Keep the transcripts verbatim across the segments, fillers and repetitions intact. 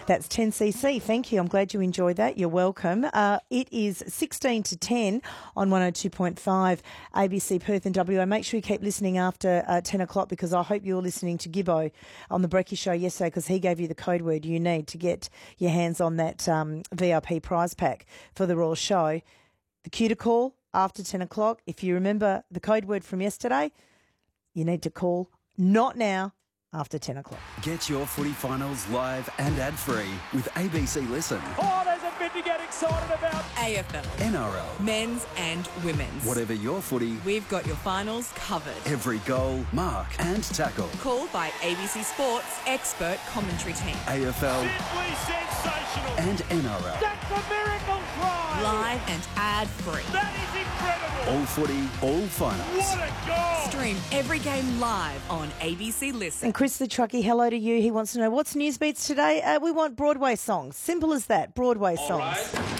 That's ten C C. Thank you. I'm glad you enjoyed that. You're welcome. Uh, it is sixteen to ten on one oh two point five A B C Perth and W A. Make sure you keep listening after uh, ten o'clock because I hope you're listening to Gibbo on the Brekkie Show yesterday because he gave you the code word you need to get your hands on that um, V I P prize pack for the Royal Show. The cue to call after ten o'clock. If you remember the code word from yesterday, you need to call not now. After ten o'clock. Get your footy finals live and ad-free with A B C Listen. Oh, there's a bit to get excited about. A F L. N R L. Men's and women's. Whatever your footy, we've got your finals covered. Every goal, mark and tackle. Called by A B C Sports expert commentary team. A F L. Simply sensational. And N R L. That's a miracle try. Live and ad-free. That is incredible. All footy, all finals. What a goal. Stream every game live on A B C Listen. And Chris the Truckie, hello to you. He wants to know, what's Newsbeats today? Uh, we want Broadway songs. Simple as that, Broadway All songs.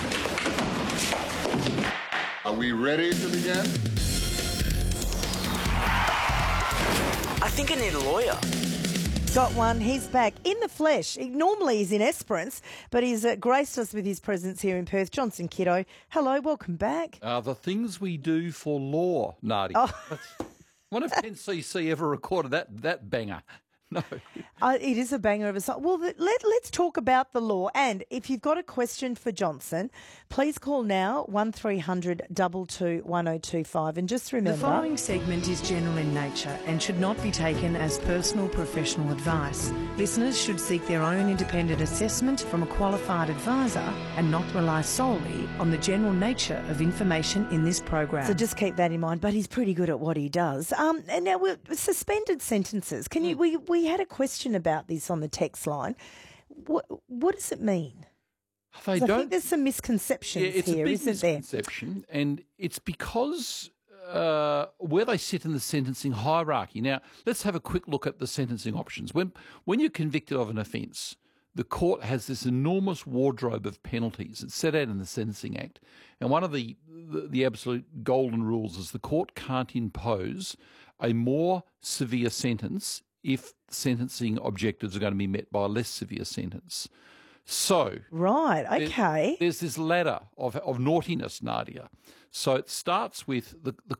right. Are we ready to begin? I think I need a lawyer. Got one. He's back in the flesh. He, normally he's in Esperance, but he's uh, graced us with his presence here in Perth. Johnson Kiddo, hello, welcome back. Uh, the things we do for law, Nadia. Oh. I wonder if ten C C ever recorded that that banger. No. Uh, it is a banger of a song. Well, let, let's talk about the law. And if you've got a question for Johnson, please call now, one three hundred two two one oh two five. And just remember... The following segment is general in nature and should not be taken as personal professional advice. Listeners should seek their own independent assessment from a qualified advisor and not rely solely on the general nature of information in this program. So just keep that in mind. But he's pretty good at what he does. Um, and now, we're, suspended sentences. Can you... We, we had a question about this on the text line. What, what does it mean? They I don't, think there's some misconceptions yeah, it's here, a big isn't there? misconception, and it's because uh, where they sit in the sentencing hierarchy. Now, let's have a quick look at the sentencing options. When when you're convicted of an offence, the court has this enormous wardrobe of penalties. It's set out in the Sentencing Act, and one of the the, the absolute golden rules is the court can't impose a more severe sentence if sentencing objectives are going to be met by a less severe sentence. So... Right, okay. There, there's this ladder of, of naughtiness, Nadia. So it starts with the, the